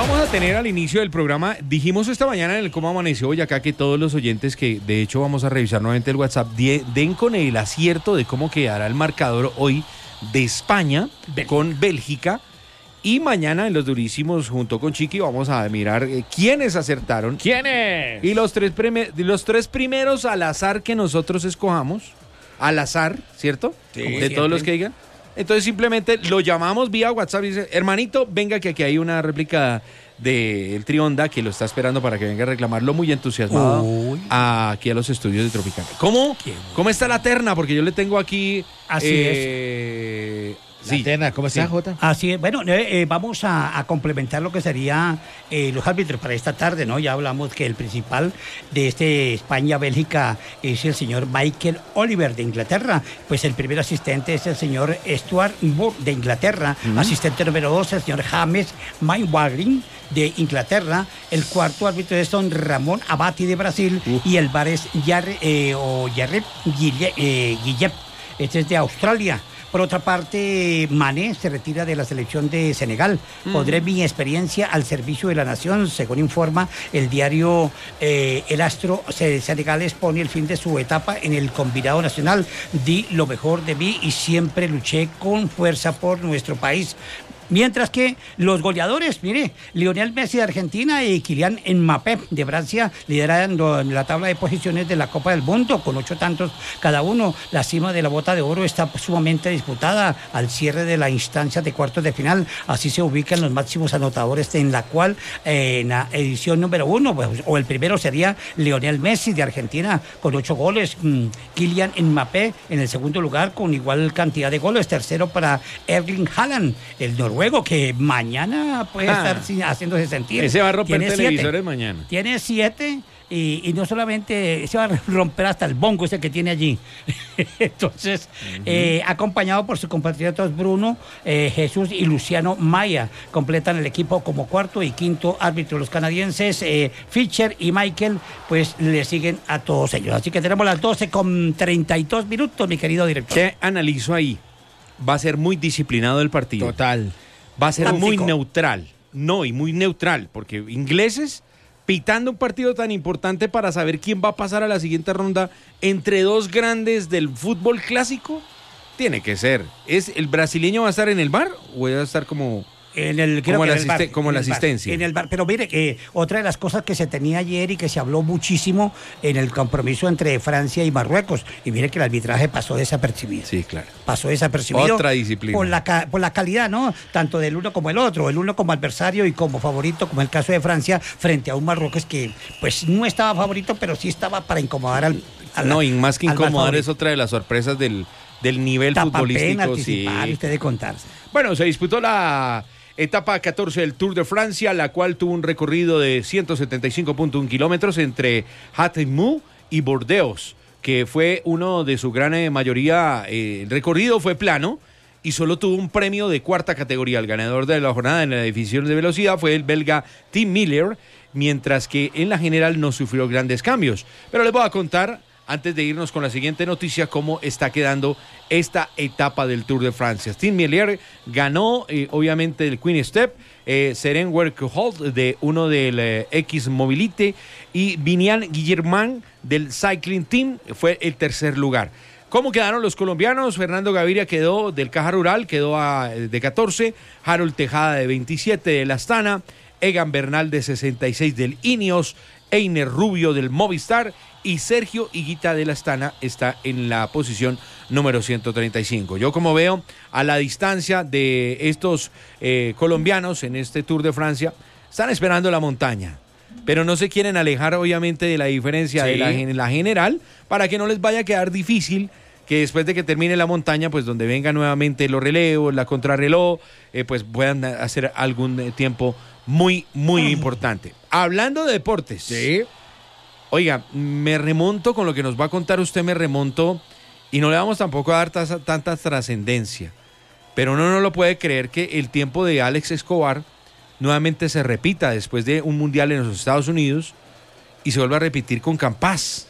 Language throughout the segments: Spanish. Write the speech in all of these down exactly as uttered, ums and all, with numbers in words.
Vamos a tener al inicio del programa, dijimos esta mañana en el Cómo Amaneció Boyacá que todos los oyentes que de hecho vamos a revisar nuevamente el WhatsApp die, den con el acierto de cómo quedará el marcador hoy de España Bélgica. Con Bélgica, y mañana en Los Durísimos junto con Chiqui vamos a mirar eh, quiénes acertaron. ¿Quiénes? Y los tres, prime, los tres primeros al azar que nosotros escojamos, al azar, ¿cierto? Sí, de siempre. todos los que digan. Entonces simplemente lo llamamos vía WhatsApp y dice, hermanito, venga que aquí hay una réplica del Trionda que lo está esperando para que venga a reclamarlo, muy entusiasmado Uy. aquí a los estudios de Tropicana. ¿Cómo? ¿Quién? ¿Cómo está la terna? Porque yo le tengo aquí... Así eh, Sí. Terna, ¿cómo está, Sí. Jota? Así es. Bueno, eh, eh, vamos a, a complementar lo que sería eh, los árbitros para esta tarde, ¿no? Ya hablamos que el principal de este España-Bélgica es el señor Michael Oliver de Inglaterra. Pues el primer asistente es el señor Stuart Moore de Inglaterra. Uh-huh. Asistente número dos, el señor James Mainwaring de Inglaterra. El cuarto árbitro es don Ramón Abati de Brasil. Uh. Y el bar es Yarre, eh, o Yarre Guille, eh, Guillep. Este es de Australia. Por otra parte, Mané se retira de la selección de Senegal. Mm. Pondré mi experiencia al servicio de la nación, según informa el diario eh, El Astro. Senegal expone el fin de su etapa en el combinado nacional. Di lo mejor de mí y siempre luché con fuerza por nuestro país. Mientras que los goleadores, mire, Lionel Messi de Argentina y Kylian Mbappé de Francia lideran la tabla de posiciones de la Copa del Mundo con ocho tantos cada uno. La cima de la bota de oro está sumamente disputada al cierre de la instancia de cuartos de final. Así se ubican los máximos anotadores, en la cual eh, en la edición número uno, pues, o el primero sería Lionel Messi de Argentina con ocho goles. Mm, Kylian Mbappé en el segundo lugar con igual cantidad de goles. Tercero para Erling Haaland, el noruego, que mañana puede ah, estar haciéndose sentir. Ese va a romper tiene televisores siete, mañana. Tiene siete y, y no solamente se va a romper hasta el bongo ese que tiene allí. Entonces, uh-huh. eh, acompañado por sus compatriotas Bruno, eh, Jesús y Luciano Maya, completan el equipo como cuarto y quinto árbitro. Los canadienses eh, Fischer y Michael, pues le siguen a todos ellos. Así que tenemos las doce con treinta y dos minutos, mi querido director. ¿Qué analizo ahí? Va a ser muy disciplinado el partido. Total. Va a ser Táctico. muy neutral. No, y muy neutral, porque ingleses pitando un partido tan importante para saber quién va a pasar a la siguiente ronda entre dos grandes del fútbol clásico, tiene que ser. ¿Es el brasileño va a estar en el bar o va a estar como... En el, creo como que la, en el bar, asiste, como en la el bar, asistencia. En el bar. Pero mire, eh, otra de las cosas que se tenía ayer y que se habló muchísimo en el compromiso entre Francia y Marruecos, y mire que el arbitraje pasó desapercibido. Sí, claro. Pasó desapercibido. Otra disciplina. Por la, por la calidad, ¿no? Tanto del uno como el otro, el uno como adversario y como favorito, como el caso de Francia, frente a un Marruecos que pues no estaba favorito, pero sí estaba para incomodar al... al no, y más que incomodar más es otra de las sorpresas del, del nivel Tapa futbolístico. Pena, anticipar, sí. usted de contarse. Bueno, se disputó la etapa catorce del Tour de Francia, la cual tuvo un recorrido de ciento setenta y cinco punto uno kilómetros entre Hatemou y Bordeaux, que fue uno de su gran mayoría. Eh, el recorrido fue plano y solo tuvo un premio de cuarta categoría. El ganador de la jornada en la división de velocidad fue el belga Tim Miller, mientras que en la general no sufrió grandes cambios. Pero les voy a contar, antes de irnos con la siguiente noticia, cómo está quedando esta etapa del Tour de Francia. Tim Miller ganó, eh, obviamente, el Queen Step, eh, Seren Werkholt de uno del eh, X Mobilité y Vinian Guillermin del Cycling Team fue el tercer lugar. ¿Cómo quedaron los colombianos? Fernando Gaviria quedó del Caja Rural, quedó a, de catorce, Harold Tejada de veintisiete del Astana, Egan Bernal de sesenta y seis del Ineos, Einer Rubio del Movistar y Sergio Higuita de la Astana está en la posición número ciento treinta y cinco. Yo como veo a la distancia de estos eh, colombianos en este Tour de Francia, están esperando la montaña, pero no se quieren alejar obviamente de la diferencia sí. de la, la general para que no les vaya a quedar difícil que después de que termine la montaña, pues donde venga nuevamente los relevos, la contrarreloj, eh, pues puedan hacer algún eh, tiempo muy, muy importante. Hablando de deportes, sí. Oiga, me remonto con lo que nos va a contar usted, me remonto, y no le vamos tampoco a dar tasa, tanta trascendencia, pero uno no lo puede creer que el tiempo de Alex Escobar nuevamente se repita después de un mundial en los Estados Unidos y se vuelva a repetir con Campás.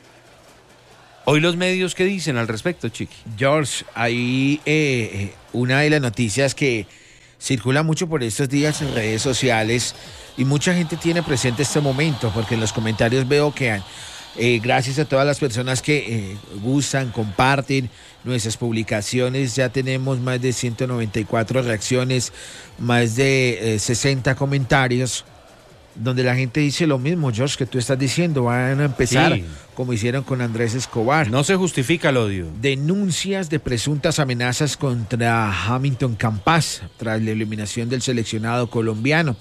Hoy los medios, ¿qué dicen al respecto, Chiqui? George, ahí eh, una de las noticias que circula mucho por estos días en redes sociales y mucha gente tiene presente este momento, porque en los comentarios veo que eh, gracias a todas las personas que eh, gustan, comparten nuestras publicaciones, ya tenemos más de ciento noventa y cuatro reacciones, más de eh, sesenta comentarios, donde la gente dice lo mismo, George, que tú estás diciendo, van a empezar sí. como hicieron con Andrés Escobar. No se justifica el odio. Denuncias de presuntas amenazas contra Hamilton Campas tras la eliminación del seleccionado colombiano.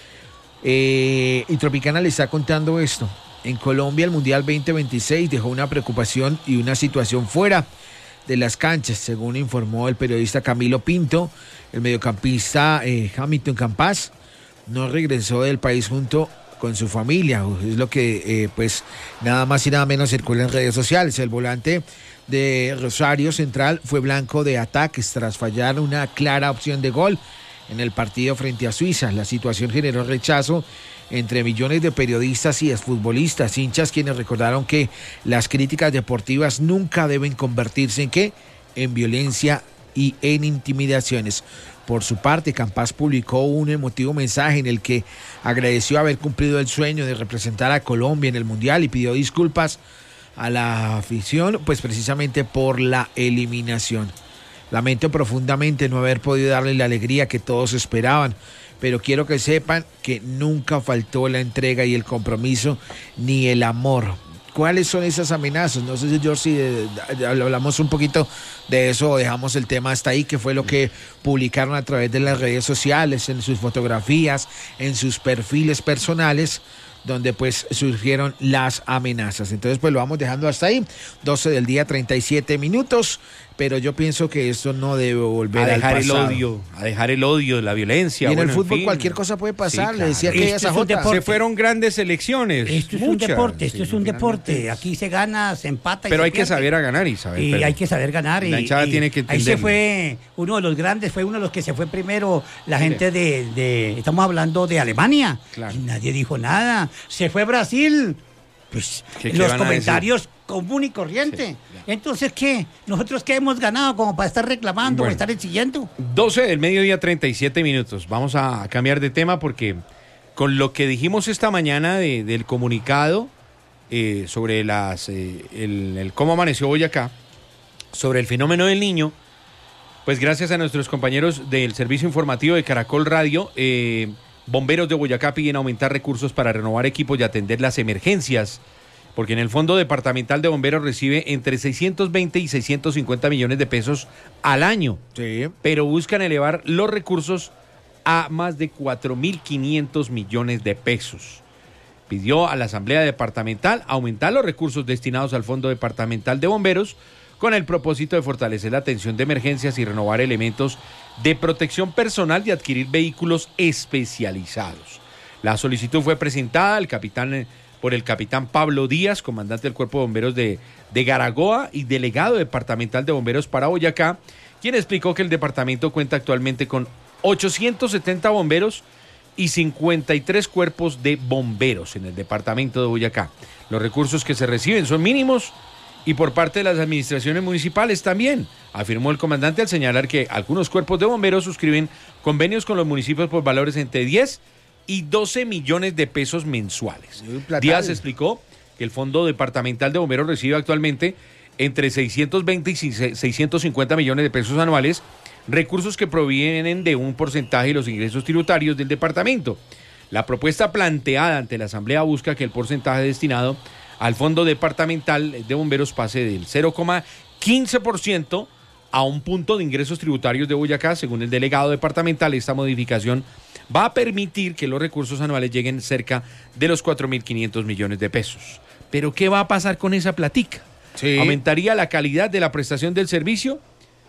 Eh, y Tropicana le está contando esto. En Colombia el Mundial veinte veintiséis dejó una preocupación y una situación fuera de las canchas, según informó el periodista Camilo Pinto. El mediocampista eh, Hamilton Campas no regresó del país junto con su familia, es lo que eh, pues nada más y nada menos circula en redes sociales. El volante de Rosario Central fue blanco de ataques tras fallar una clara opción de gol en el partido frente a Suiza. La situación generó rechazo entre millones de periodistas y exfutbolistas, hinchas, quienes recordaron que las críticas deportivas nunca deben convertirse en ¿qué? En violencia y en intimidaciones. Por su parte, Campas publicó un emotivo mensaje en el que agradeció haber cumplido el sueño de representar a Colombia en el Mundial y pidió disculpas a la afición, pues precisamente por la eliminación. Lamento profundamente no haber podido darle la alegría que todos esperaban, pero quiero que sepan que nunca faltó la entrega y el compromiso, ni el amor. ¿Cuáles son esas amenazas? No sé si George, si eh, hablamos un poquito de eso o dejamos el tema hasta ahí, que fue lo que publicaron a través de las redes sociales, en sus fotografías, en sus perfiles personales, donde pues surgieron las amenazas. Entonces pues lo vamos dejando hasta ahí, doce del día, treinta y siete minutos, pero yo pienso que esto no debe volver a dejar al pasado. el odio, a dejar el odio, la violencia. Y en bueno, el fútbol en fin. cualquier cosa puede pasar, sí, le decía claro. que esa Jota. Se fueron grandes elecciones. Esto es muchas, un deporte, esto sí, es un deporte. Aquí se gana, se empata y Pero se hay pierde. que saber a ganar y saber. Y pero hay que saber ganar. la y, hinchada y tiene que ahí se entenderlo. fue uno de los grandes, fue uno de los que se fue primero, la gente de, de estamos hablando de Alemania. Claro. Y nadie dijo nada. Se fue Brasil. Pues ¿Qué, qué los van a comentarios decir? común y corriente. Sí, Entonces, ¿qué? ¿Nosotros qué hemos ganado como para estar reclamando Bueno. o estar exigiendo? doce del mediodía, treinta y siete minutos. Vamos a cambiar de tema porque con lo que dijimos esta mañana de, del comunicado eh, sobre las eh, el, el cómo amaneció Boyacá, sobre el fenómeno del niño, pues gracias a nuestros compañeros del servicio informativo de Caracol Radio, eh, bomberos de Boyacá piden aumentar recursos para renovar equipos y atender las emergencias, porque en el Fondo Departamental de Bomberos recibe entre seiscientos veinte y seiscientos cincuenta millones de pesos al año, Sí. pero buscan elevar los recursos a más de cuatro mil quinientos millones de pesos. Pidió a la Asamblea Departamental aumentar los recursos destinados al Fondo Departamental de Bomberos con el propósito de fortalecer la atención de emergencias y renovar elementos de protección personal y adquirir vehículos especializados. La solicitud fue presentada al capitán, por el capitán Pablo Díaz, comandante del Cuerpo de Bomberos de, de Garagoa y delegado departamental de bomberos para Boyacá, quien explicó que el departamento cuenta actualmente con ochocientos setenta bomberos y cincuenta y tres cuerpos de bomberos en el departamento de Boyacá. Los recursos que se reciben son mínimos y por parte de las administraciones municipales también, afirmó el comandante al señalar que algunos cuerpos de bomberos suscriben convenios con los municipios por valores entre diez y doce millones de pesos mensuales. Díaz explicó que el Fondo Departamental de Bomberos recibe actualmente entre seiscientos veinte y seiscientos cincuenta millones de pesos anuales, recursos que provienen de un porcentaje de los ingresos tributarios del departamento. La propuesta planteada ante la Asamblea busca que el porcentaje destinado al Fondo Departamental de Bomberos pase del cero coma quince por ciento a un punto de ingresos tributarios de Boyacá. Según el delegado departamental, esta modificación va a permitir que los recursos anuales lleguen cerca de los cuatro mil quinientos millones de pesos. ¿Pero qué va a pasar con esa platica? Sí. ¿Aumentaría la calidad de la prestación del servicio,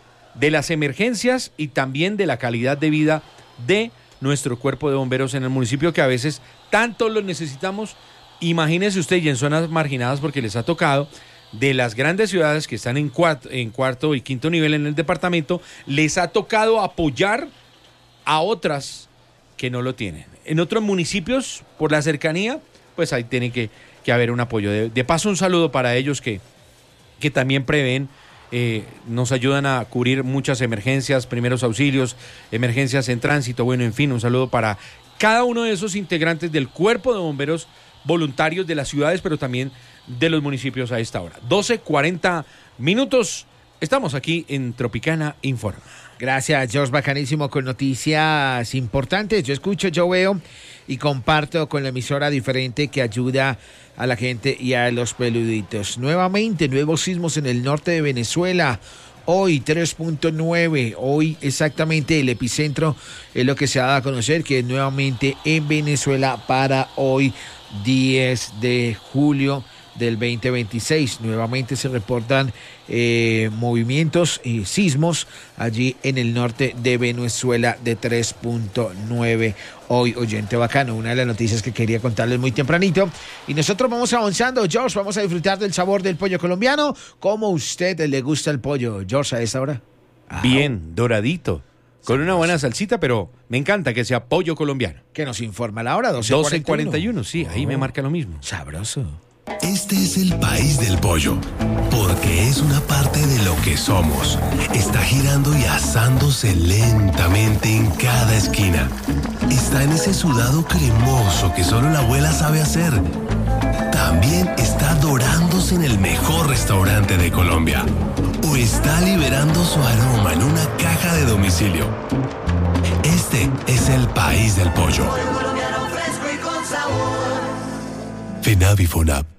de las emergencias y también de la calidad de vida de nuestro cuerpo de bomberos en el municipio, que a veces tanto lo necesitamos? Imagínese usted, y en zonas marginadas, porque les ha tocado, de las grandes ciudades que están en cuarto, en cuarto y quinto nivel en el departamento, les ha tocado apoyar a otras que no lo tienen. En otros municipios, por la cercanía, pues ahí tiene que, que haber un apoyo. De, de paso, un saludo para ellos que, que también prevén eh, nos ayudan a cubrir muchas emergencias, primeros auxilios, emergencias en tránsito, bueno, en fin, un saludo para cada uno de esos integrantes del cuerpo de bomberos voluntarios de las ciudades, pero también de los municipios a esta hora. doce cuarenta minutos, estamos aquí en Tropicana Informa. Gracias, George, bacanísimo, con noticias importantes. Yo escucho, yo veo y comparto con la emisora diferente que ayuda a la gente y a los peluditos. Nuevamente, nuevos sismos en el norte de Venezuela. Hoy tres punto nueve, hoy exactamente el epicentro es lo que se ha dado a conocer, que es nuevamente en Venezuela para hoy diez de julio del veinte veintiséis. Nuevamente se reportan eh, movimientos y sismos allí en el norte de Venezuela de tres punto nueve. Hoy, oyente bacano, una de las noticias que quería contarles muy tempranito. Y nosotros vamos avanzando, George, vamos a disfrutar del sabor del pollo colombiano. ¿Cómo a usted le gusta el pollo, George, a esa hora? Ah, bien, doradito, con una buena salsita, pero me encanta que sea pollo colombiano. Que nos informa la hora, doce cuarenta y uno, sí, ahí oh, me marca lo mismo. Sabroso. Este es el país del pollo, porque es una parte de lo que somos. Está girando y asándose lentamente en cada esquina. Está en ese sudado cremoso que solo la abuela sabe hacer. También está dorándose en el mejor restaurante de Colombia. O está liberando su aroma en una caja de domicilio. Este es el país del pollo. Pollo colombiano fresco y con sabor. FENAVI FONAP.